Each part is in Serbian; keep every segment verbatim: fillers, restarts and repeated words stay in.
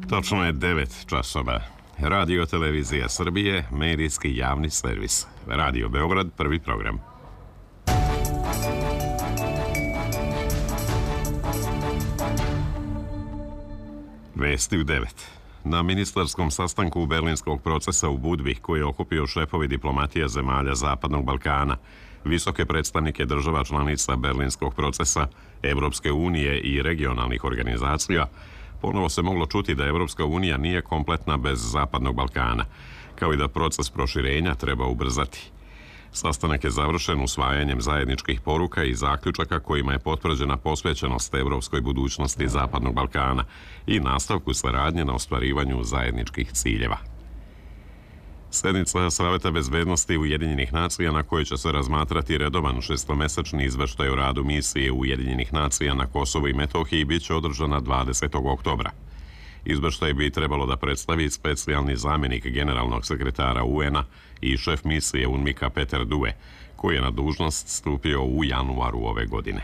Točno je devet časova. Radio Televizija Srbije, medijski javni servis. Radio Beograd, prvi program. Vesti u devet. Na ministarskom sastanku Berlinskog procesa u Budvi, koji je okupio šefovi diplomatija zemalja Zapadnog Balkana, visoke predstavnike država članica Berlinskog procesa, Evropske unije i regionalnih organizacija, ponovo se moglo čuti da Evropska unija nije kompletna bez Zapadnog Balkana, kao i da proces proširenja treba ubrzati. Sastanak je završen usvajanjem zajedničkih poruka i zaključaka kojima je potvrđena posvećenost evropskoj budućnosti Zapadnog Balkana i nastavku saradnje na ostvarivanju zajedničkih ciljeva. Sednica Saveta bezbednosti Ujedinjenih nacija na kojoj će se razmatrati redovan šestomesečni izveštaj o radu misije Ujedinjenih nacija na Kosovu i Metohiji bit će održana dvadesetog oktobra. Izveštaj bi trebalo da predstavi specijalni zamjenik generalnog sekretara U N-a i šef misije UNMIK-a Peter Due, koji je na dužnost stupio u januaru ove godine.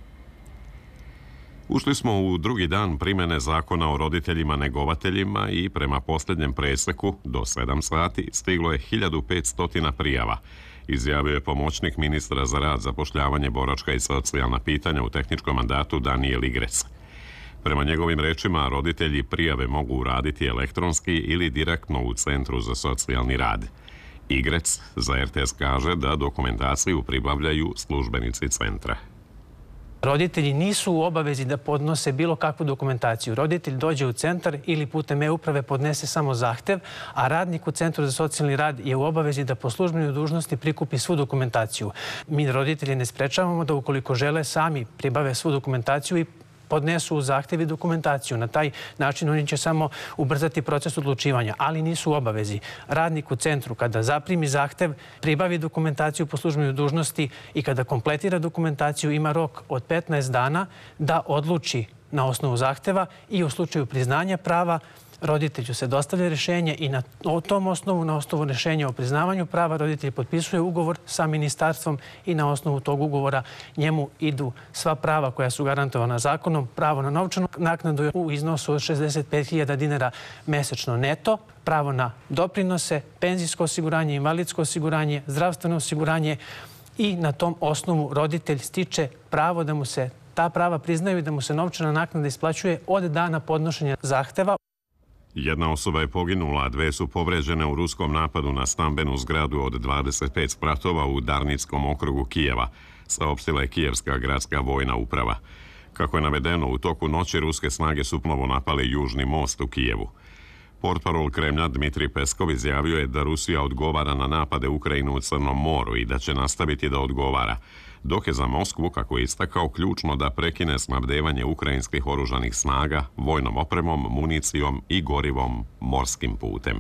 Ušli smo u drugi dan primene zakona o roditeljima negovateljima i prema posljednjem preseku do sedam sati stiglo je hiljadu petsto prijava, izjavio je pomoćnik ministra za rad, zapošljavanje, boračka i socijalna pitanja u tehničkom mandatu Danijel Igrec. Prema njegovim rečima, roditelji prijave mogu uraditi elektronski ili direktno u Centru za socijalni rad. Igrec za R T S kaže da dokumentaciju pribavljaju službenici centra. Roditelji nisu u obavezi da podnose bilo kakvu dokumentaciju. Roditelj dođe u centar ili putem e-uprave podnese samo zahtev, a radnik u Centru za socijalni rad je u obavezi da po službenoj dužnosti prikupi svu dokumentaciju. Mi roditelji ne sprečavamo da ukoliko žele sami pribave svu dokumentaciju i podnesu zahtev i dokumentaciju. Na taj način oni će samo ubrzati proces odlučivanja, ali nisu u obavezi. Radnik u centru kada zaprimi zahtev, pribavi dokumentaciju po službenoj dužnosti i kada kompletira dokumentaciju ima rok od petnaest dana da odluči na osnovu zahteva i u slučaju priznanja prava roditelju se dostavlja rješenje i na tom osnovu, na osnovu rješenja o priznavanju prava, roditelj potpisuje ugovor sa ministarstvom i na osnovu tog ugovora njemu idu sva prava koja su garantovana zakonom, pravo na novčanu naknadu u iznosu od šezdeset pet hiljada dinara mesečno neto, pravo na doprinose, penzijsko osiguranje, invalidsko osiguranje, zdravstveno osiguranje i na tom osnovu roditelj stiče pravo da mu se ta prava priznaju i da mu se novčana naknada isplaćuje od dana podnošenja zahteva. Jedna osoba je poginula, a dve su povređene u ruskom napadu na stambenu zgradu od dvadeset pet spratova u Darnickom okrugu Kijeva, saopštila je Kijevska gradska vojna uprava. Kako je navedeno, u toku noći ruske snage su ponovo napale južni most u Kijevu. Portparol Kremlja Dmitrij Peskov izjavio je da Rusija odgovara na napade Ukrajinu u Crnom moru i da će nastaviti da odgovara, dok je za Moskvu, kako je istakao, ključno da prekine snabdevanje ukrajinskih oružanih snaga vojnom opremom, municijom i gorivom morskim putem.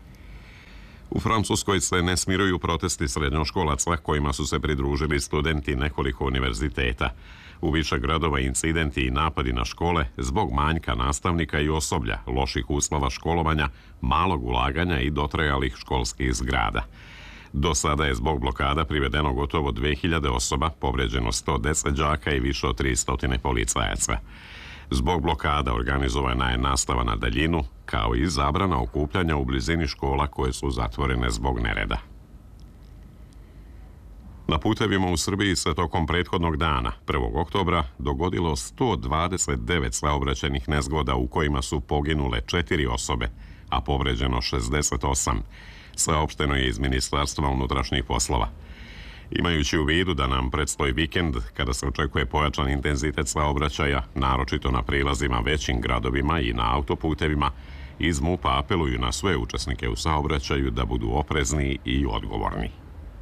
U Francuskoj se ne smiruju protesti srednjoškolaca kojima su se pridružili studenti nekoliko univerziteta. U više gradova incidenti i napadi na škole zbog manjka nastavnika i osoblja, loših uslova školovanja, malog ulaganja i dotrajalih školskih zgrada. Do sada je zbog blokada privedeno gotovo dve hiljade osoba, povređeno sto deset đaka i više od tristo policajaca. Zbog blokada organizovana je nastava na daljinu, kao i zabrana okupljanja u blizini škola koje su zatvorene zbog nereda. Na putevima u Srbiji se tokom prethodnog dana, prvog oktobra, dogodilo sto dvadeset devet saobraćajnih nezgoda u kojima su poginule četiri osobe, a povređeno šezdeset osam. Saopšteno je iz Ministarstva unutrašnjih poslova. Imajući u vidu da nam predstoji vikend, kada se očekuje pojačan intenzitet saobraćaja, naročito na prilazima većim gradovima i na autoputevima, iz MUP-a apeluju na sve učesnike u saobraćaju da budu oprezni i odgovorni.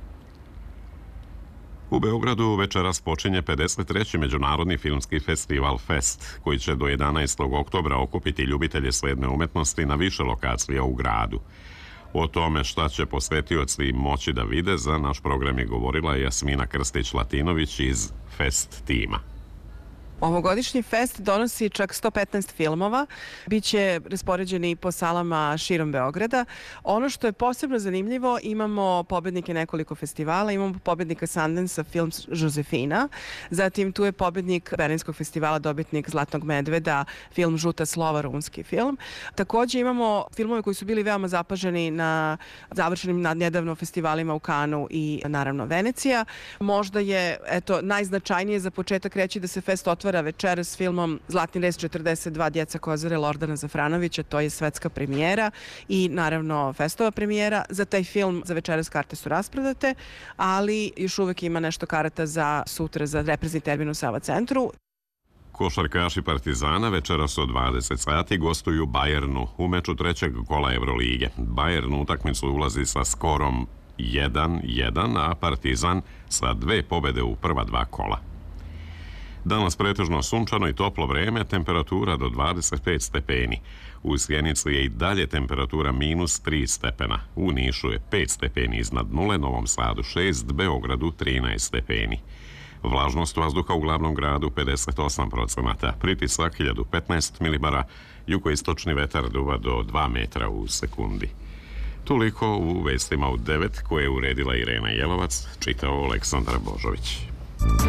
U Beogradu večeras počinje pedeset treći Međunarodni filmski festival Fest, koji će do jedanaestog oktobra okupiti ljubitelje srednje umetnosti na više lokacija u gradu. O tome šta će posvetioci moći da vide za naš program je govorila Jasmina Krstić-Latinović iz Fest tima. Ovogodišnji fest donosi čak sto petnaest filmova, biće raspoređeni po salama širom Beograda. Ono što je posebno zanimljivo, imamo pobednike nekoliko festivala, imamo pobednika Sundance film Josefina, zatim tu je pobednik Berlinskog festivala, dobitnik Zlatnog medveda, film Žuta slova, rumunski film. Takođe imamo filmove koji su bili veoma zapaženi na završenim nedavno festivalima u Kanu i naravno Venecija. Možda je eto, najznačajnije za početak reći da se fest otvara večera s filmom Zlatni rez četrdeset dva Djeca Kozare Lordana Zafranovića, to je svetska premijera i naravno festova premijera. Za taj film za večeras karte su rasprodate, ali još uvek ima nešto karata za sutra za reprezni termin u Sava centru. Košarkaši Partizana večeras od dvadeset sati gostuju Bayernu u meču trećeg kola Evrolige. Bayern u utakmicu ulazi sa skorom jedan jedan, a Partizan sa dve pobede u prva dva kola. Danas pretežno sunčano i toplo vreme, temperatura do dvadeset pet stepeni. U Sjenici je i dalje temperatura minus tri stepena. U Nišu je pet stepeni iznad nule, Novom Sadu šest, Beogradu trinaest stepeni. Vlažnost vazduha u glavnom gradu pedeset osam procenata, pritisak hiljadu petnaest milibara, jugoistočni vetar duva do dva metra u sekundi. Toliko u vestima u devet koje je uredila Irena Jelovac, čitao Aleksandar Božović.